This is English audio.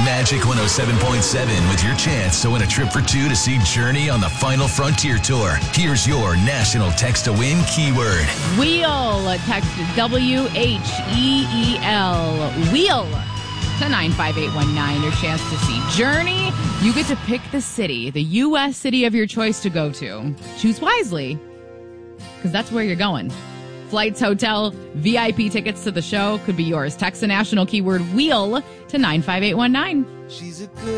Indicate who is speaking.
Speaker 1: Magic 107.7 with your chance to win a trip for two to see Journey on the Final Frontier Tour. Here's your national text to win keyword.
Speaker 2: Wheel. Text WHEEL. Wheel to 95819. Your chance to see Journey. You get to pick the city, the U.S. city of your choice to go to. Choose wisely, because that's where you're going. Flights, hotel, VIP tickets to the show could be yours. Text the national keyword WHEEL to 95819.